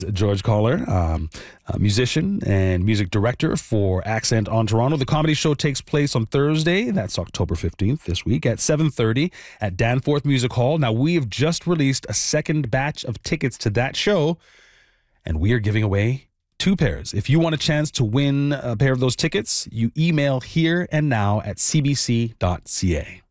George Kohler, a musician and music director for Accent on Toronto. The comedy show takes place on Thursday, that's October 15th this week, at 7:30 at Danforth Music Hall. Now, we have just released a second batch of tickets to that show, and we are giving away 2 pairs. If you want a chance to win a pair of those tickets, you email here and now at cbc.ca.